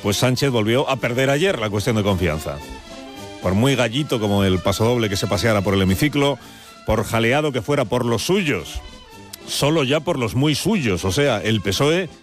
Pues Sánchez volvió a perder ayer la cuestión de confianza. Por muy gallito como el pasodoble que se paseara por el hemiciclo, por jaleado que fuera por los suyos, solo ya por los muy suyos, o sea, el PSOE